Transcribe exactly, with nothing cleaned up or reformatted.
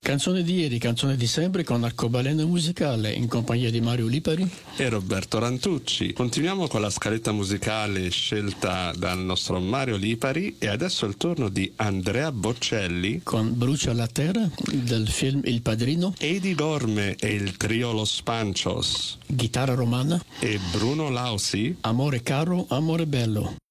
Canzone di ieri, canzone di sempre con Arcobaleno musicale in compagnia di Mario Lipari e Roberto Rantucci. Continuiamo con la scaletta musicale scelta dal nostro Mario Lipari e adesso è il turno di Andrea Bocelli con Brucia la terra del film Il Padrino, Eddie Gorme e il trio Los Panchos, Chitarra romana e Bruno Lausi, Amore caro, amore bello.